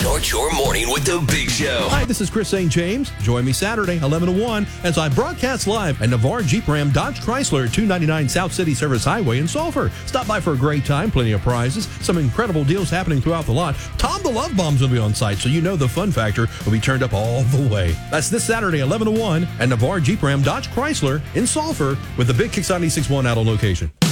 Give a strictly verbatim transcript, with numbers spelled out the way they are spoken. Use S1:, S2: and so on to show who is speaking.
S1: Start your morning with the Big Show.
S2: Hi, this is Chris Saint James. Join me Saturday, eleven to one, as I broadcast live at Navarre Jeep Ram Dodge Chrysler, two ninety-nine South City Service Highway in Sulphur. Stop by for a great time, plenty of prizes, some incredible deals happening throughout the lot. Tom the Love Bombs will be on site, so you know the fun factor will be turned up all the way. That's this Saturday, eleven to one, at Navarre Jeep Ram Dodge Chrysler in Sulphur, with the Big Kicks ninety-six point one out on location.